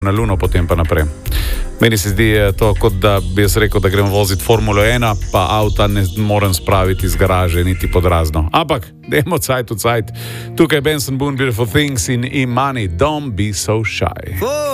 na Luno, potem pa naprej. Meni se zdi to, kot da bi jaz rekel, da grem voziti Formulo 1, pa avta ne morem spraviti iz garaže, niti pod razno. Ampak, dajmo cajt v cajt. Tukaj je Benson Boone, Beautiful Things in E-Money. Don't be so shy.